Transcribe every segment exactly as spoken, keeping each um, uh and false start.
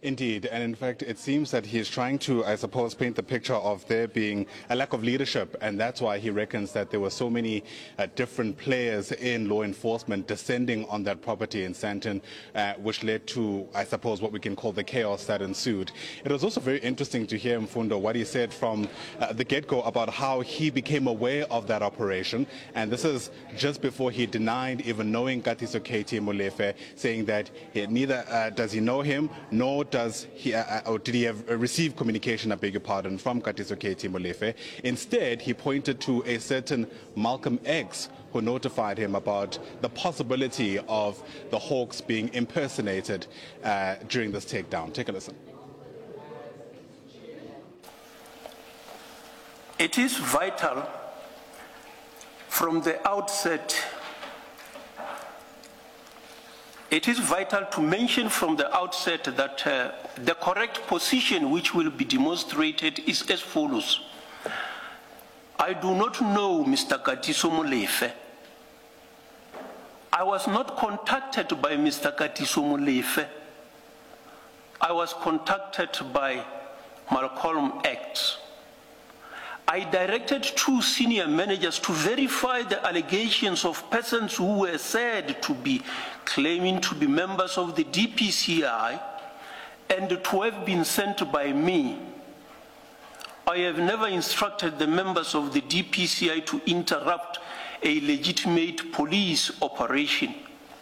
Indeed, and in fact, it seems that he is trying to, I suppose, paint the picture of there being a lack of leadership, and that's why he reckons that there were so many uh, different players in law enforcement descending on that property in Sandton, uh, which led to, I suppose, what we can call the chaos that ensued. It was also very interesting to hear Mfundo what he said from uh, the get-go about how he became aware of that operation, and this is just before he denied even knowing Katiso Katie Molefe, saying that he, neither uh, does he know him, nor does he, uh, or did he have uh, received communication, I beg your pardon, from Katiso Katie Molefe. Instead, he pointed to a certain Malcolm X who notified him about the possibility of the Hawks being impersonated uh, during this takedown. Take a listen. It is vital from the outset It is vital to mention from the outset that uh, the correct position which will be demonstrated is as follows. I do not know Mister Katiso Molefe. I was not contacted by Mister Katiso Molefe. I was contacted by Malcolm X. I directed two senior managers to verify the allegations of persons who were said to be claiming to be members of the D P C I and to have been sent by me. I have never instructed the members of the D P C I to interrupt a legitimate police operation.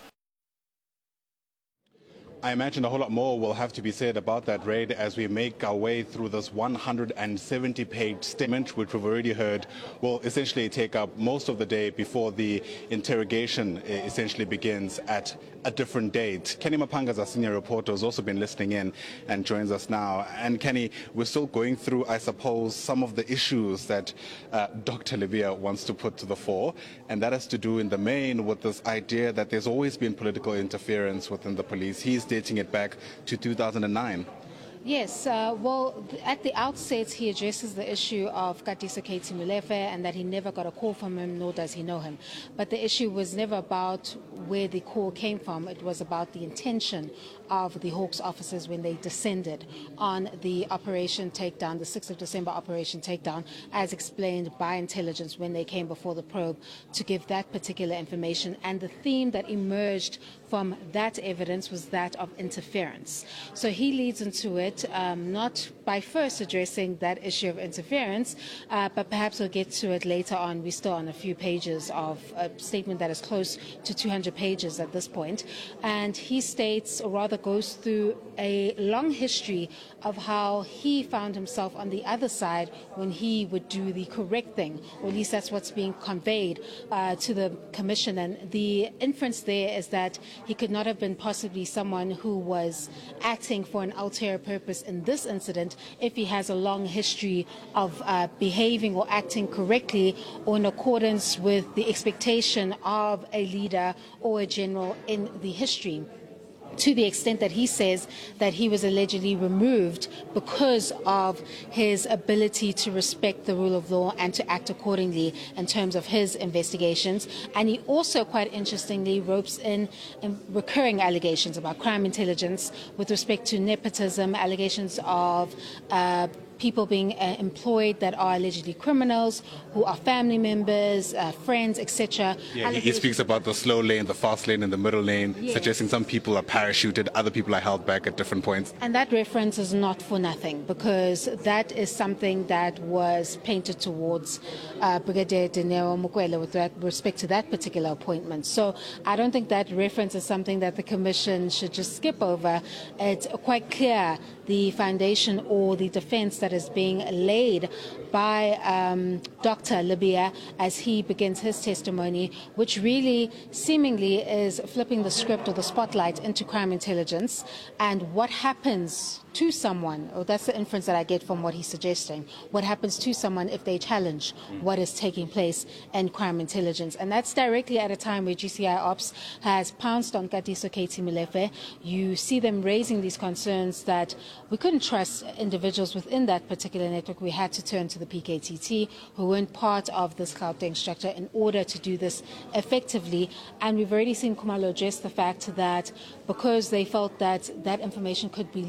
I imagine a whole lot more will have to be said about that raid as we make our way through this one hundred seventy page statement, which we've already heard will essentially take up most of the day before the interrogation essentially begins at a different date. Kenny Mapanga, our senior reporter, has also been listening in and joins us now. And Kenny, we're still going through, I suppose, some of the issues that uh, Doctor Libya wants to put to the fore, and that has to do in the main with this idea that there's always been political interference within the police. He's dating it back to two thousand nine. Yes, uh, well, at the outset, he addresses the issue of Katiso Katie Molefe and that he never got a call from him, nor does he know him. But the issue was never about where the call came from. It was about the intention of the Hawks officers when they descended on the Operation Takedown, the sixth of December Operation Takedown, as explained by intelligence when they came before the probe to give that particular information. And the theme that emerged from that evidence was that of interference. So he leads into it. Um, not by first addressing that issue of interference, uh, but perhaps we'll get to it later on. We're still on a few pages of a statement that is close to two hundred pages at this point. And he states, or rather goes through a long history of how he found himself on the other side when he would do the correct thing, or at least that's what's being conveyed uh, to the commission. And the inference there is that he could not have been possibly someone who was acting for an ulterior purpose in this incident if he has a long history of uh, behaving or acting correctly or in accordance with the expectation of a leader or a general in the history. To the extent that he says that he was allegedly removed because of his ability to respect the rule of law and to act accordingly in terms of his investigations. And he also, quite interestingly, ropes in, in recurring allegations about crime intelligence with respect to nepotism, allegations of uh, people being uh, employed that are allegedly criminals, who are family members, uh, friends, et cetera. Yeah, he, he speaks about the slow lane, the fast lane, and the middle lane, yes, suggesting some people are parachuted, other people are held back at different points. And that reference is not for nothing, because that is something that was painted towards uh, Brigadier Dineo Mukwele with that, respect to that particular appointment. So I don't think that reference is something that the Commission should just skip over. It's quite clear the foundation or the defense that is being laid by um, Doctor Libya as he begins his testimony, which really seemingly is flipping the script or the spotlight into crime intelligence and what happens to someone, or that's the inference that I get from what he's suggesting, what happens to someone if they challenge what is taking place in crime intelligence. And that's directly at a time where G C I Ops has pounced on Katiso Katie Molefe. You see them raising these concerns that we couldn't trust individuals within that particular network. We had to turn to the P K T T, who weren't part of this Gauteng structure, in order to do this effectively. And we've already seen Khumalo address the fact that because they felt that that information could be